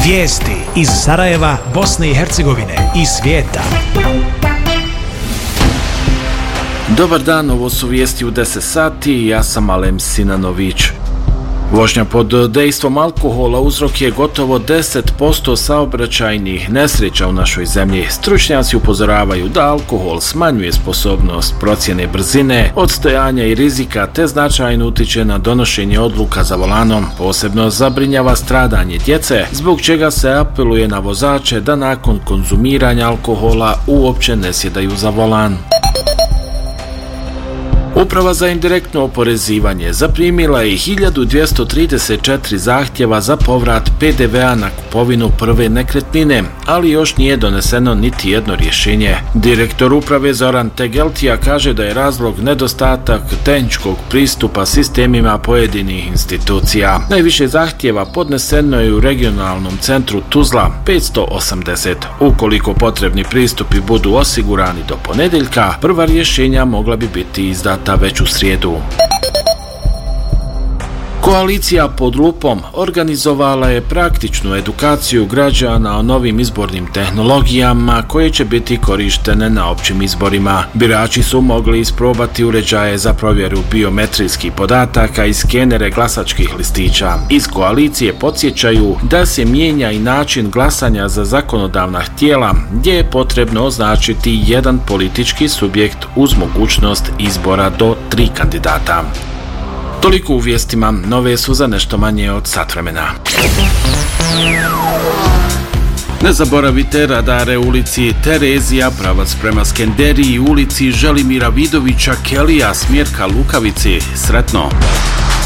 Vijesti iz Sarajeva, Bosne i Hercegovine i svijeta. Dobar dan, ovo su vijesti u 10 sati, ja sam Alem Sinanović. Vožnja pod dejstvom alkohola uzrok je gotovo 10% saobraćajnih nesreća u našoj zemlji. Stručnjaci upozoravaju da alkohol smanjuje sposobnost procjene brzine, odstojanja i rizika te značajno utiče na donošenje odluka za volanom. Posebno zabrinjava stradanje djece, zbog čega se apeluje na vozače da nakon konzumiranja alkohola uopće ne sjedaju za volan. Uprava za indirektno oporezivanje zaprimila je 1234 zahtjeva za povrat PDV-a na kupovinu prve nekretnine, ali još nije doneseno niti jedno rješenje. Direktor uprave Zoran Tegeltija kaže da je razlog nedostatak tehničkog pristupa sistemima pojedinih institucija. Najviše zahtjeva podneseno je u regionalnom centru Tuzla, 580. Ukoliko potrebni pristupi budu osigurani do ponedjeljka, prva rješenja mogla bi biti izdata već u srijedu. Koalicija pod lupom organizovala je praktičnu edukaciju građana o novim izbornim tehnologijama koje će biti korištene na općim izborima. Birači su mogli isprobati uređaje za provjeru biometrijskih podataka i skenere glasačkih listića. Iz koalicije podsjećaju da se mijenja i način glasanja za zakonodavna tijela, gdje je potrebno označiti jedan politički subjekt uz mogućnost izbora do 3 kandidata. Toliko u vijestima, nove su za nešto manje od sat vremena. Ne zaboravite radare u ulici Terezija, pravac prema Skenderiji, ulici Želimira Vidovića Kelija, smjer ka Lukavici. Sretno!